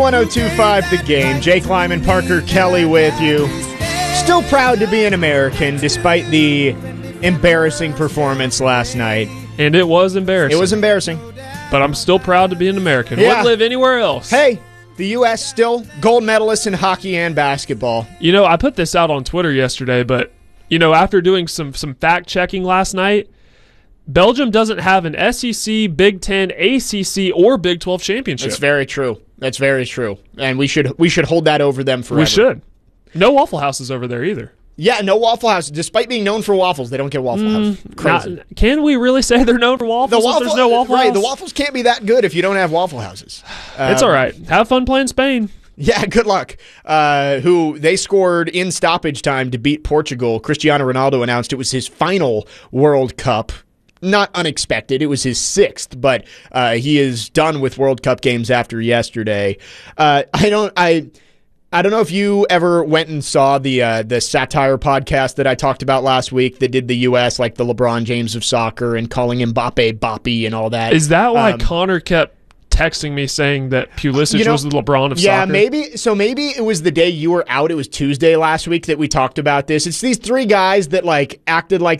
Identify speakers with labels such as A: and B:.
A: 1025 The Game. Jake Lyman, Parker Kelly with you. Still proud to be an American despite the embarrassing performance last night.
B: And it was embarrassing.
A: It was embarrassing.
B: But I'm still proud to be an American.
A: Yeah.
B: Wouldn't live anywhere else.
A: Hey, the U.S. still gold medalists in hockey and basketball.
B: You know, I put this out on Twitter yesterday, but, you know, after doing some fact-checking last night, Belgium doesn't have an SEC, Big Ten, ACC, or Big 12 championship.
A: That's very true. That's very true. And we should hold that over them forever.
B: We should. No Waffle Houses over there either.
A: Yeah, no Waffle House. Despite being known for waffles, they don't get Waffle House. Crazy.
B: Can we really say they're known for waffles if there's no Waffle House?
A: Right, the waffles can't be that good if you don't have Waffle Houses.
B: It's all right. Have fun playing Spain.
A: Yeah, good luck. Who they scored in stoppage time to beat Portugal. Cristiano Ronaldo announced it was his final World Cup. Not unexpected. It was his 6th, but he is done with World Cup games after yesterday. I don't know if you ever went and saw the satire podcast that I talked about last week that did the U.S., like the LeBron James of soccer and calling Mbappe Boppy and all that.
B: Is that why Connor kept texting me saying that Pulisic was the LeBron of soccer?
A: Yeah, maybe. So maybe it was the day you were out. It was Tuesday last week that we talked about this. It's these 3 guys that like acted like